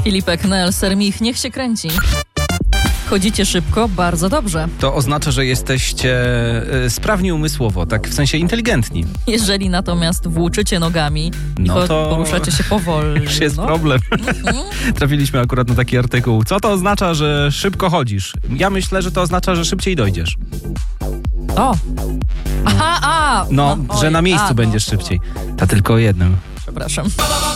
Filipek, Nelser, Mich, niech się kręci. Chodzicie szybko, bardzo dobrze. To oznacza, że jesteście sprawni umysłowo, tak w sensie inteligentni. Jeżeli natomiast włóczycie nogami i No to poruszacie się powolno. Już jest problem. Trafiliśmy akurat na taki artykuł. Co to oznacza, że szybko chodzisz? Ja myślę, że to oznacza, że szybciej dojdziesz. O! Aha, Że na miejscu będziesz szybciej. To tylko o jednym. Przepraszam.